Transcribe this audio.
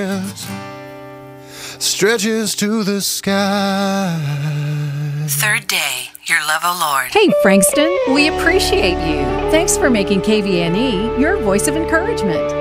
stretches to the sky. Third day, your love, O Lord. Hey, Frankston, we appreciate you. Thanks for making KVNE your voice of encouragement.